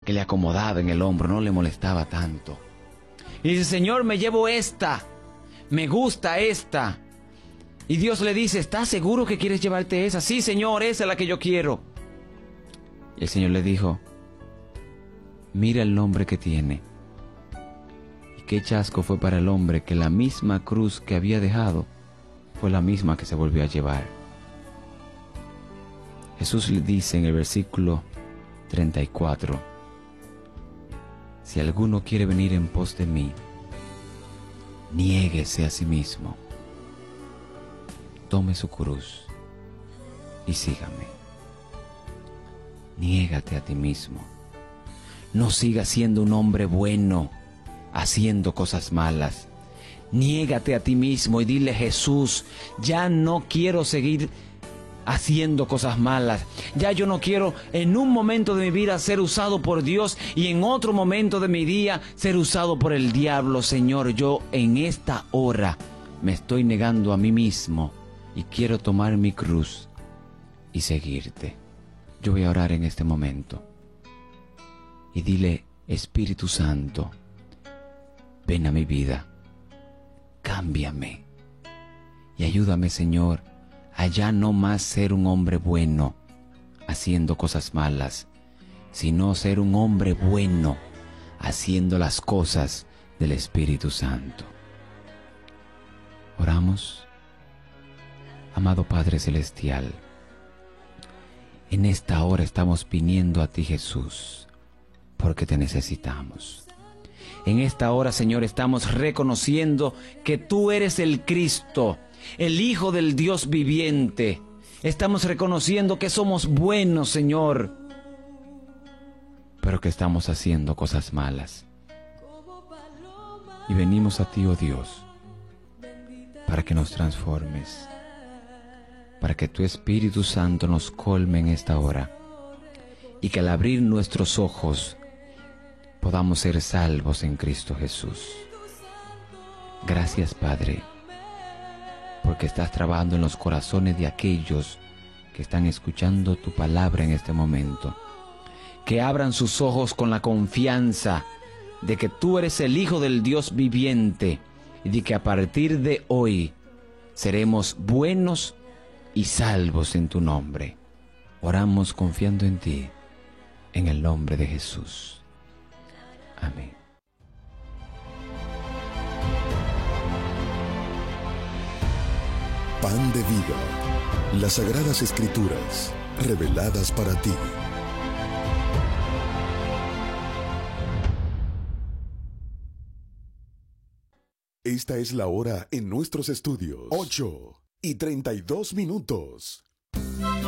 que le acomodaba en el hombro, no le molestaba tanto. Y dice, Señor, me llevo esta, me gusta esta. Y Dios le dice, ¿estás seguro que quieres llevarte esa? Sí, Señor, esa es la que yo quiero. Y el Señor le dijo, mira el nombre que tiene. Y qué chasco fue para el hombre que la misma cruz que había dejado fue la misma que se volvió a llevar. Jesús le dice en el versículo 34, si alguno quiere venir en pos de mí, niéguese a sí mismo, tome su cruz y sígame. Niégate a ti mismo. No sigas siendo un hombre bueno, haciendo cosas malas. Niégate a ti mismo y dile, Jesús, ya no quiero seguir haciendo cosas malas. Ya yo no quiero en un momento de mi vida ser usado por Dios y en otro momento de mi día ser usado por el diablo. Señor, yo en esta hora me estoy negando a mí mismo y quiero tomar mi cruz y seguirte. Yo voy a orar en este momento y dile, Espíritu Santo, ven a mi vida, cámbiame y ayúdame, Señor, a ya no más ser un hombre bueno haciendo cosas malas, sino ser un hombre bueno haciendo las cosas del Espíritu Santo. Oramos. Amado Padre Celestial, en esta hora estamos viniendo a ti, Jesús, porque te necesitamos. En esta hora, Señor, estamos reconociendo que tú eres el Cristo, el Hijo del Dios viviente. Estamos reconociendo que somos buenos, Señor, pero que estamos haciendo cosas malas. Y venimos a ti, oh Dios, para que nos transformes, para que tu Espíritu Santo nos colme en esta hora y que al abrir nuestros ojos podamos ser salvos en Cristo Jesús. Gracias, Padre, porque estás trabajando en los corazones de aquellos que están escuchando tu palabra en este momento. Que abran sus ojos con la confianza de que tú eres el Hijo del Dios viviente y de que a partir de hoy seremos buenos y salvos en tu nombre. Oramos confiando en ti, en el nombre de Jesús. Amén. Pan de vida, las Sagradas Escrituras, reveladas para ti. Esta es la hora en nuestros estudios. 8:32.